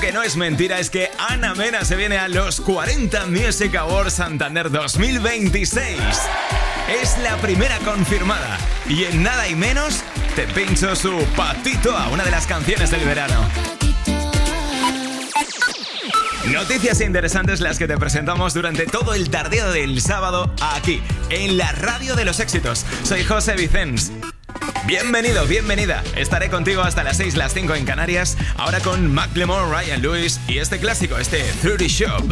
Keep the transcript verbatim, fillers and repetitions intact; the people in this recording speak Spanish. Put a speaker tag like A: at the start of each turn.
A: que no es mentira es que Ana Mena se viene a los cuarenta Music Awards Santander dos mil veintiséis. Es la primera confirmada y en nada y menos te pincho su Patito a una de las canciones del verano. Noticias interesantes las que te presentamos durante todo el tardeo del sábado aquí, en la radio de los éxitos. Soy José Vicens. Bienvenido, bienvenida. Estaré contigo hasta las seis, las cinco en Canarias. Ahora con Macklemore, Ryan Lewis y este clásico, este thirty Shop.